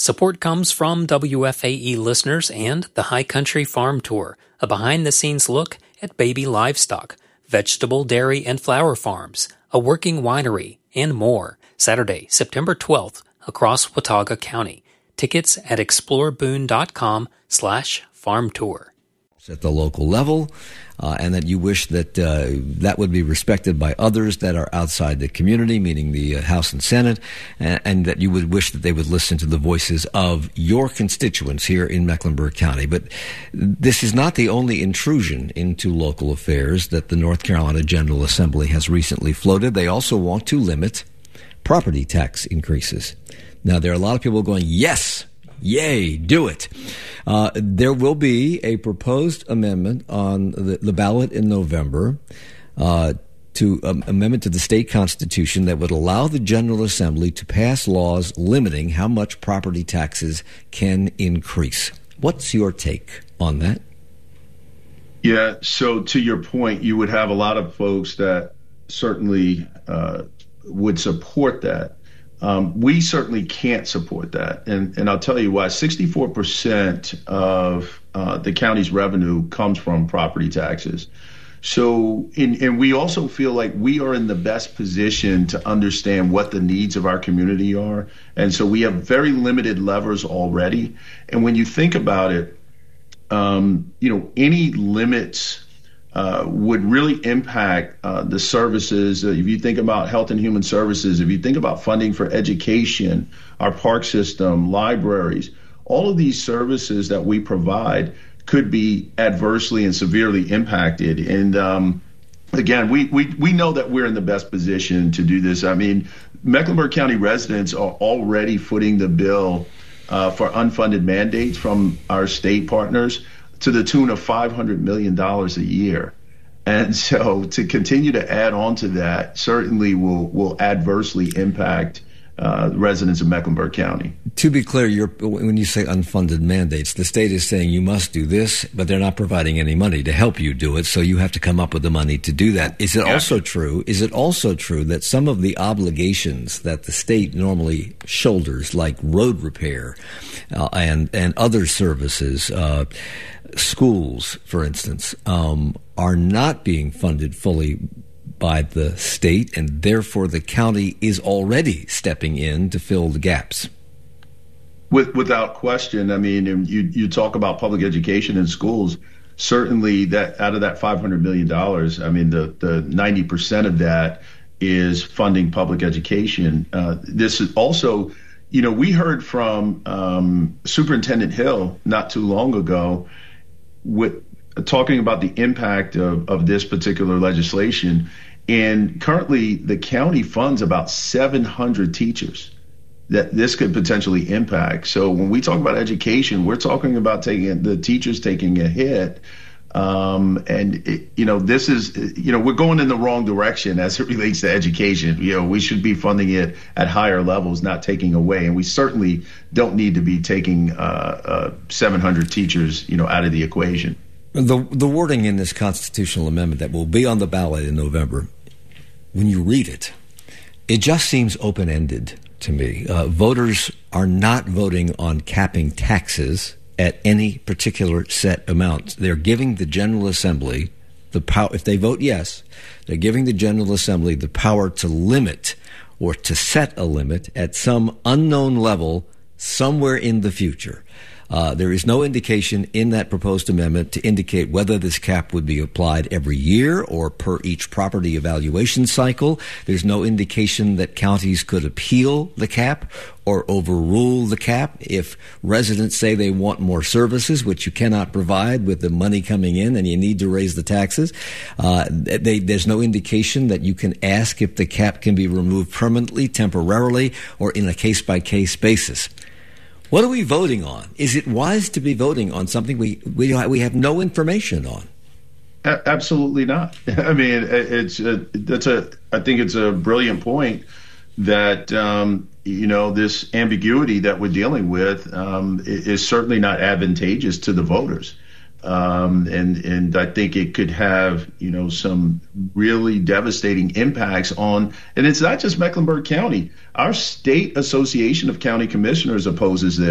Support comes from WFAE listeners and the High Country Farm Tour, a behind-the-scenes look at baby livestock, vegetable, dairy, and flower farms, a working winery, and more. Saturday, September 12th, across Watauga County. Tickets at exploreboone.com/farm tour. At the local level, and that you wish that that would be respected by others that are outside the community, meaning the House and Senate, and that you would wish that they would listen to the voices of your constituents here in Mecklenburg County. But this is not the only intrusion into local affairs that the North Carolina General Assembly has recently floated. They also want to limit property tax increases. Now, there are a lot of people going, yes, yay, do it. There will be a proposed amendment on the ballot in November to amendment to the state constitution that would allow the General Assembly to pass laws limiting how much property taxes can increase. What's your take on that? Yeah, so to your point, you would have a lot of folks that certainly would support that. We certainly can't support that. And I'll tell you why. 64% of the county's revenue comes from property taxes. So, and we also feel like we are in the best position to understand what the needs of our community are. And so we have very limited levers already. And when you think about it, any limits would really impact the services. If you think about health and human services, if you think about funding for education, our park system, libraries, all of these services that we provide could be adversely and severely impacted. And again, we know that we're in the best position to do this. I mean, Mecklenburg County residents are already footing the bill for unfunded mandates from our state partners to the tune of $500 million a year. And so to continue to add on to that certainly will adversely impact residents of Mecklenburg County. To be clear, when you say unfunded mandates, the state is saying you must do this, but they're not providing any money to help you do it, so you have to come up with the money to do that. Is it also true that some of the obligations that the state normally shoulders, like road repair and other services, schools, for instance, are not being funded fully by the state, and therefore the county is already stepping in to fill the gaps? Without question. I mean, you talk about public education in schools. Certainly, that out of that $500 million, I mean, the 90% of that is funding public education. This is also, we heard from Superintendent Hill not too long ago with talking about the impact of this particular legislation. And currently, the county funds about 700 teachers that this could potentially impact. So when we talk about education, we're talking about the teachers taking a hit. This is, we're going in the wrong direction as it relates to education. We should be funding it at higher levels, not taking away. And we certainly don't need to be taking 700 teachers, out of the equation. The wording in this constitutional amendment that will be on the ballot in November, when you read it, it just seems open-ended to me. Voters are not voting on capping taxes at any particular set amount. They're giving the General Assembly the power. If they vote yes, they're giving the General Assembly the power to limit or to set a limit at some unknown level somewhere in the future. There is no indication in that proposed amendment to indicate whether this cap would be applied every year or per each property evaluation cycle. There's no indication that counties could appeal the cap or overrule the cap if residents say they want more services, which you cannot provide with the money coming in and you need to raise the taxes. There's no indication that you can ask if the cap can be removed permanently, temporarily, or in a case-by-case basis. What are we voting on? Is it wise to be voting on something we have no information on? Absolutely not. I mean, I think it's a brilliant point that this ambiguity that we're dealing with is certainly not advantageous to the voters. And I think it could have, some really devastating impacts on, and it's not just Mecklenburg County. Our state association of county commissioners opposes this.